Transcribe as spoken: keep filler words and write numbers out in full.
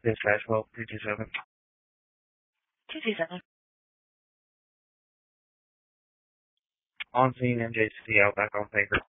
Dispatch twelve two two seven. two two seven. On scene, M J C, Outback on paper.